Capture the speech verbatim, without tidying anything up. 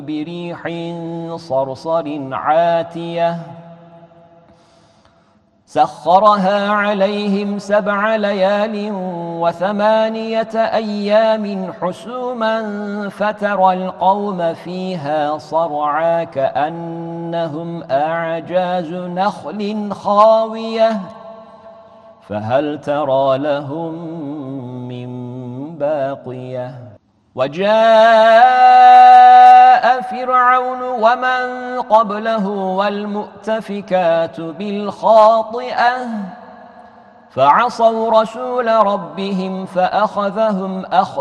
بريح صرصر عاتية سخرها عليهم سبع ليال وثمانية أيام حسوما فترى القوم فيها صرعا كأنهم أعجاز نخل خاوية فهل ترى لهم من باقية وجاء فرعون ومن قبله والمؤتفكات بالخاطئة فعصوا رسول ربهم فأخذهم أخذ